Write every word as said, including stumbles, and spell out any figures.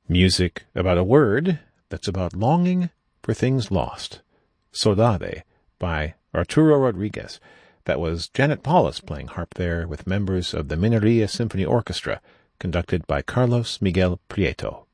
Music about a word that's about longing for things lost. Saudade by Arturo Rodriguez. That was Janet Paulus playing harp there with members of the Mineria Symphony Orchestra, conducted by Carlos Miguel Prieto.